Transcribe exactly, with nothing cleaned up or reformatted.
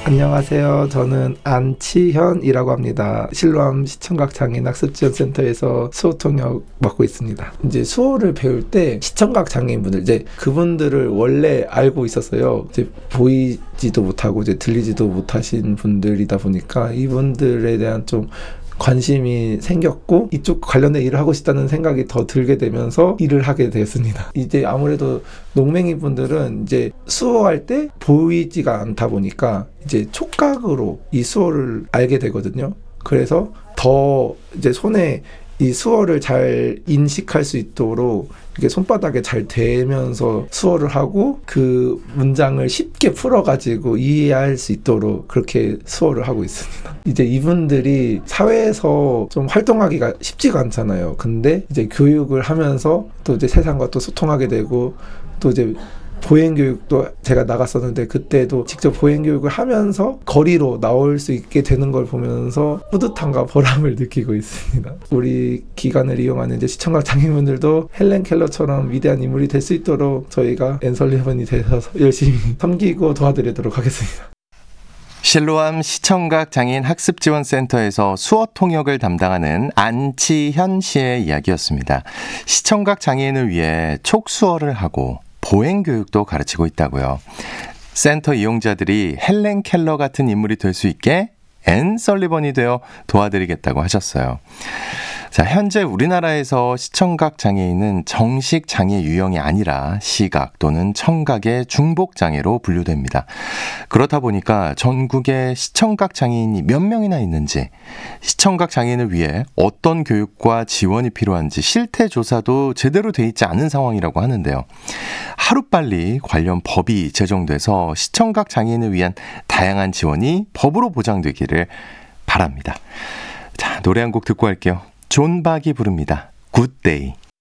안녕하세요. 저는 안치현이라고 합니다. 실로암 시청각 장애인 학습지원센터에서 수어 통역 맡고 있습니다. 이제 수어를 배울 때 시청각 장애인분들, 이제 그분들을 원래 알고 있었어요. 이제 보이지도 못하고 이제 들리지도 못하신 분들이다 보니까 이분들에 대한 좀 관심이 생겼고 이쪽 관련된 일을 하고 싶다는 생각이 더 들게 되면서 일을 하게 되었습니다. 이제 아무래도 농맹이 분들은 이제 수어할 때 보이지가 않다 보니까 이제 촉각으로 이 수어를 알게 되거든요. 그래서 더 이제 손에 이 수어를 잘 인식할 수 있도록 이게 손바닥에 잘 대면서 수어를 하고 그 문장을 쉽게 풀어가지고 이해할 수 있도록 그렇게 수어를 하고 있습니다. 이제 이분들이 사회에서 좀 활동하기가 쉽지가 않잖아요. 근데 이제 교육을 하면서 또 이제 세상과 또 소통하게 되고 또 이제 보행교육도 제가 나갔었는데 그때도 직접 보행교육을 하면서 거리로 나올 수 있게 되는 걸 보면서 뿌듯함과 보람을 느끼고 있습니다. 우리 기관을 이용하는 이제 시청각 장애인분들도 헬렌 켈러처럼 위대한 인물이 될 수 있도록 저희가 앤설리번이 돼서 열심히 섬기고 도와드리도록 하겠습니다. 실로암 시청각 장애인 학습지원센터에서 수어 통역을 담당하는 안치현 씨의 이야기였습니다. 시청각 장애인을 위해 촉수어를 하고 보행교육도 가르치고 있다고요. 센터 이용자들이 헬렌 켈러 같은 인물이 될 수 있게 앤 설리번이 되어 도와드리겠다고 하셨어요. 자, 현재 우리나라에서 시청각 장애인은 정식 장애 유형이 아니라 시각 또는 청각의 중복 장애로 분류됩니다. 그렇다 보니까 전국에 시청각 장애인이 몇 명이나 있는지, 시청각 장애인을 위해 어떤 교육과 지원이 필요한지 실태 조사도 제대로 돼 있지 않은 상황이라고 하는데요. 하루빨리 관련 법이 제정돼서 시청각 장애인을 위한 다양한 지원이 법으로 보장되기를 바랍니다. 자, 노래 한 곡 듣고 할게요. 존 박이 부릅니다. 굿데이.